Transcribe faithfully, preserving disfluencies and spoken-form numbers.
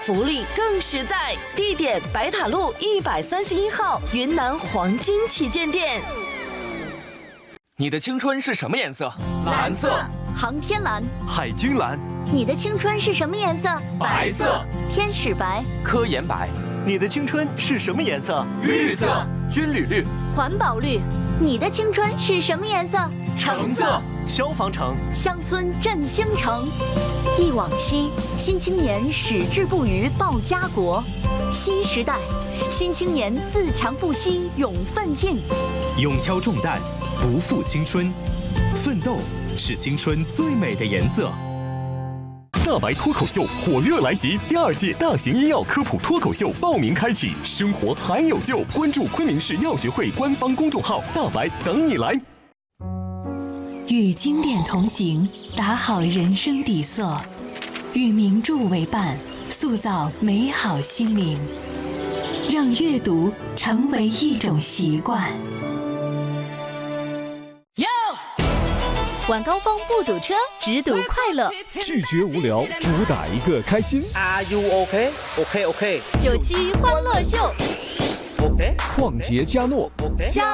福利更实在。地点：白塔路一百三十一号云南黄金旗舰店。 你的青春是什么颜色？ 蓝色。 航天蓝。 海军蓝。 你的青春是什么颜色？ 白色。 天使白。 科研白。 你的青春是什么颜色？ 绿色。 军旅绿。 环保绿。你的青春是什么颜色？ 橙色。 消防橙。 乡村振兴城。忆往昔，新青年矢志不渝报家国。新时代，新青年自强不息勇奋进。 勇挑重担，不负青春。奋斗是青春最美的颜色。 大白脱口秀火热来袭，第二届大型医药科普脱口秀报名开启，生活还有救！关注昆明市药学会官方公众号“大白”，等你来。 与经典同行，打好人生底色；与名著为伴，塑造美好心灵。让阅读成为一种习惯。 晚高峰不堵车，只堵快乐。 拒绝无聊，主打一个开心。 Are you OK? OK OK。 九七欢乐秀。 OK。 旷杰嘉诺。 OK。